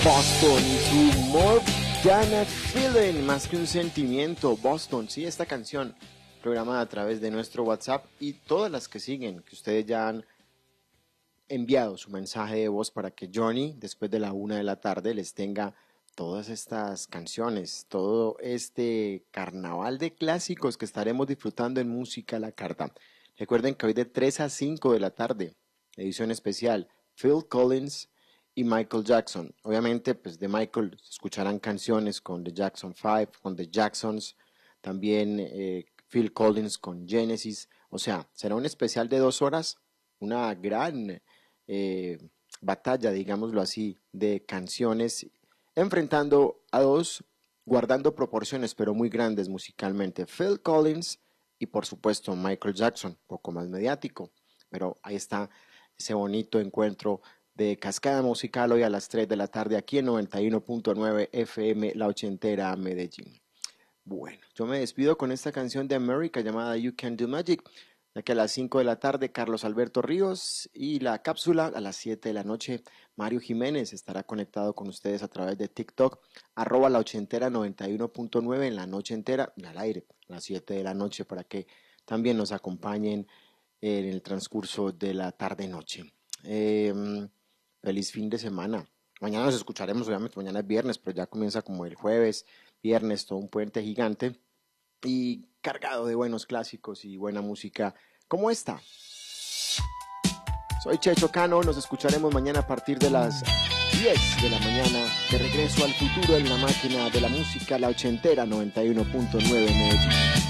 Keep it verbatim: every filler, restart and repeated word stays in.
Boston y su More Than a Feeling, más que un sentimiento. Boston, sí, esta canción programada a través de nuestro WhatsApp y todas las que siguen, que ustedes ya han enviado su mensaje de voz para que Johnny, después de la una de la tarde, les tenga todas estas canciones, todo este carnaval de clásicos que estaremos disfrutando en Música a la Carta. Recuerden que hoy de tres a cinco de la tarde, edición especial, Phil Collins y Michael Jackson. Obviamente, pues de Michael se escucharán canciones con The Jackson Five, con The Jacksons, también eh, Phil Collins con Genesis. O sea, será un especial de dos horas, una gran eh, batalla, digámoslo así, de canciones, enfrentando a dos, guardando proporciones, pero muy grandes musicalmente. Phil Collins y por supuesto Michael Jackson, poco más mediático, pero ahí está ese bonito encuentro de Cascada Musical hoy a las tres de la tarde aquí en noventa y uno punto nueve F M La Ochentera Medellín. Bueno, yo me despido con esta canción de America llamada You Can Do Magic, ya que a las cinco de la tarde Carlos Alberto Ríos y la cápsula a las siete de la noche Mario Jiménez estará conectado con ustedes a través de TikTok, arroba La Ochentera noventa y uno punto nueve en la noche entera, al aire, a las siete de la noche, para que también nos acompañen en el transcurso de la tarde-noche. Eh, Feliz fin de semana. Mañana nos escucharemos, obviamente, mañana es viernes, pero ya comienza como el jueves, viernes, todo un puente gigante y cargado de buenos clásicos y buena música como esta. Soy Checho Cano, nos escucharemos mañana a partir de las diez de la mañana, de regreso al futuro en la máquina de la música, La Ochentera noventa y uno punto nueve Medellín.